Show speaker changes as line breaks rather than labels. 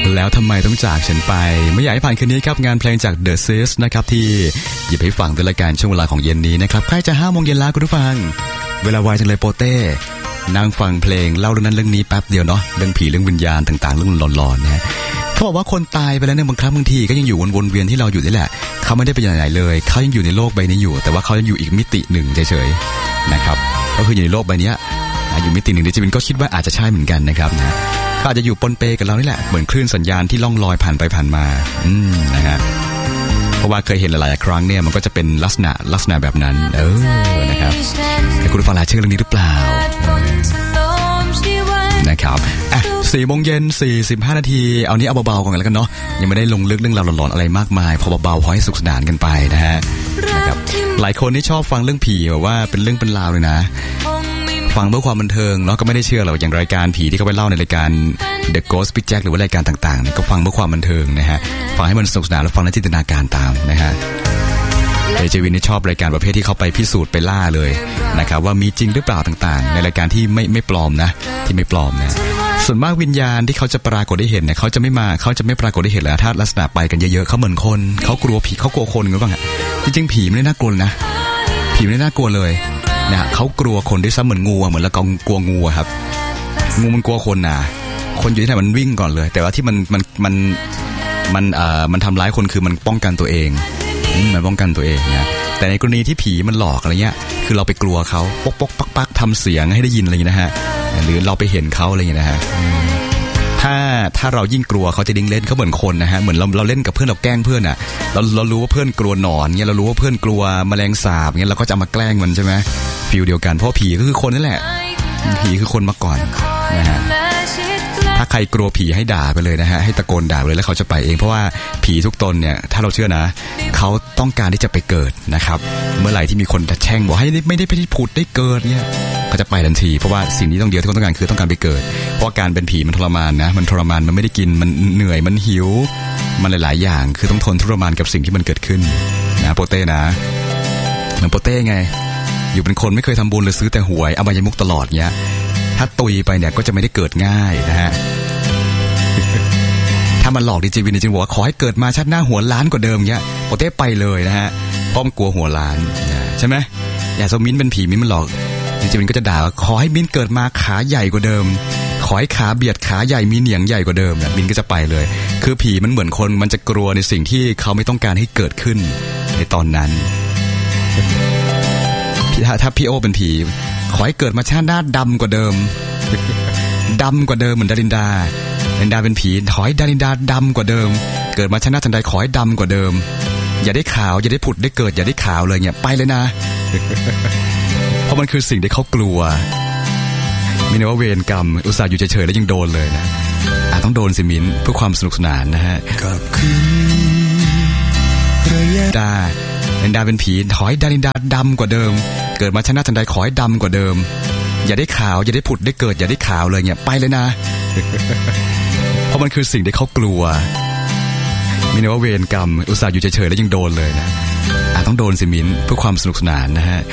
แล้วทำไมต้องจากฉันไปไม่อยากให้ผ่านคืนนี้ครับงานเพลงจาก The Sis นะครับที่หยิบให้ฟังในรายการช่วงเวลาของเย็นนี้นะครับใกล้จะ 5 โมงเย็นแล้วคุณผู้ฟังเวลาไวจังเลยโปเต้นั่งฟังเพลงเล่าเรื่องนั้นเรื่องนี้แป๊บเดียวเนาะเรื่องผีเรื่องวิญญาณต่างๆเรื่องหลอนๆนะเขาบอกว่าคนตายไปแล้วเนี่ยบางครั้งบางทีก็ยังอยู่วนเวียนที่เราอยู่นี่แหละเขาไม่ได้ไปไหนเลยเขายังอยู่ในโลกใบนี้อยู่แต่ว่าเขายังอยู่อีกมิติหนึ่งเฉยๆนะครับก็คืออยู่ในโลกใบนี้อยู่มิติหนึ่งที่จิมินก็คิดว่าอาจจะใช่เหมือนกันนะครับนะก็อาจจะอยู่ปนเปกับเรานี่แหละเหมือนคลื่นสัญญาณที่ล่องลอยผ่านไปผ่านมานะฮะเพราะว่าเคยเห็นหลายๆครั้งเนี่ยมันก็จะเป็นลักษณะแบบนั้นนะครับให้คุณฟังหลายเชื่อเรื่องนี้หรือเปล่านะครับ4 โมงเย็น45 นาทีเอานี้เอาเบาๆก่อนแล้วกันเนาะยังไม่ได้ลงลึกเรื่องราวหลอนๆอะไรมากมายพอเบาๆพอให้สุขสนานกันไปนะฮะนะครับหลายคนที่ชอบฟังเรื่องผีแบบว่าเป็นเรื่องเป็นราวเลยนะฟังเพื่อความบันเทิงเนาะก็ไม่ได้เชื่อหรอกอย่างรายการผีที่เขาไปเล่าในรายการ The Ghost Big Jack หรือว่ารายการต่างๆเนี่ยก็ฟังเพื่อความบันเทิงนะฮะฟังให้มันสนุกสนานแล้วฟังในจินตนาการตามนะฮะเจวินนี่ชอบรายการประเภทที่เขาไปพิสูจน์ไปล่าเลยนะครับว่ามีจริงหรือเปล่าต่างๆในรายการที่ไม่ปลอมนะที่ไม่ปลอมนะส่วนมากวิญญาณที่เขาจะปรากฏได้เห็นเนี่ยเขาจะไม่ปรากฏได้เห็นแล้วถ้าลักษณะไปกันเยอะๆเขาเหมือนคนเขากลัวผีเขากลัวคนกันบ้างอะจริงๆผีไม่ได้น่ากลัวนะผีไม่ได้น่ากลัวเลยนะเขากลัวคนด้วยซ้ำเหมือนงูเหมือนละกองกลัวงูครับงูมันกลัวคนนะคนอยู่ที่ไหนมันวิ่งก่อนเลยแต่ว่าที่มันทำร้ายคนคือมันป้องกันตัวเองมันป้องกันตัวเองนะแต่ในกรณีที่ผีมันหลอกอะไรเงี้ยคือเราไปกลัวเขาปกปักทำเสียงให้ได้ยินอะไรอย่างนี้นะฮะหรือเราไปเห็นเขาอะไรอย่างนี้นะฮะถ้าเรายิ่งกลัวเขาจะดิ้งเล่นเขาเหมือนคนนะฮะเหมือนเราเล่นกับเพื่อนเราแกล้งเพื่อนอ่ะเรารู้ว่าเพื่อนกลัวหนอนเงี้ยเรารู้ว่าเพื่อนกลัวแมลงสาบเงี้ยเราก็จะมาแกล้งมันใช่ไหมฟีลเดียวกันเพราะผีก็คือคนนั่นแหละผีคือคนมาก่อนนะฮะถ้าใครกลัวผีให้ด่าไปเลยนะฮะให้ตะโกนด่าไปเลยแล้วเขาจะไปเองเพราะว่าผีทุกตนเนี่ยถ้าเราเชื่อนะเขาต้องการที่จะไปเกิดนะครับเมื่อไหร่ที่มีคนแช่งบอกให้ไม่ได้ไปผุดได้เกิดเนี่ยเขาจะไปทันทีเพราะว่าสิ่งที่ต้องเดียวที่เขาต้องการคือต้องการไปเกิดเพราะการเป็นผีมันทรมานนะมันทรมานมันไม่ได้กินมันเหนื่อยมันหิวมันหลายๆอย่างคือต้องทนทรมานกับสิ่งที่มันเกิดขึ้นนะโปเต้นะเหมือนโปเต้ไงอยู่เป็นคนไม่เคยทำบุญเลยซื้อแต่หวยอบายมุขตลอดเงี้ยถ้าตุยไปเนี่ยก็จะไม่ได้เกิดง่ายนะฮะ ถ้ามันหลอกดีเจวินจริงๆบอกว่าขอให้เกิดมาชาติหน้าหัวล้านกว่าเดิมเงี้ยโปเต้ไปเลยนะฮะเพราะมันกลัวหัวล้านใช่ไหมอย่าสมมิ้นเป็นผีมิ้นมันหลอกดีเจวินก็จะด่าว่าขอให้มิ้นเกิดมาขาใหญ่กว่าเดิมขอให้ขาเบียดขาใหญ่มีเหนียงใหญ่กว่าเดิมเนี่ยมิ้นก็จะไปเลยคือผีมันเหมือนคนมันจะกลัวในสิ่งที่เขาไม่ต้องการให้เกิดขึ้นในตอนนั้นถ้าพี่โอเป็นผีขอให้เกิดมาชาติหน้าดำกว่าเดิมดำกว่าเดิมเหมือนดารินดาเป็นผีขอให้ดารินดาดำกว่าเดิมเกิดมาชาติหน้าทันใดขอให้ดำกว่าเดิมอย่าได้ขาวอย่าได้ผุดได้เกิดอย่าได้ขาวเลยเนี่ยไปเลยนะ เพราะมันคือสิ่งที่เขากลัวมีนะว่าเวรกรรมอุตส่าห์อยู่เฉยๆแล้วยังโดนเลยนะต้องโดนสิมิ้นเพื่อความสนุกสนานนะฮะกับคืนระยะดาเป็นผีขอให้ดารินดาดำกว่าเดิมเกิดมาชาติหน้าทันใดขอให้ดำกว่าเดิมอย่าได้ขาวอย่าได้ผุดได้เกิดอย่าได้ขาวเลยเนี่ยไปเลยนะ เพราะมันคือสิ่งที่เขากลัวมีนะว่าเวรกรรมอุตส่าห์อยู่เฉยๆแล้วยังโดนเลยนะต้องโดนสิมิ้นเพื่อความสนุกสนานนะฮะ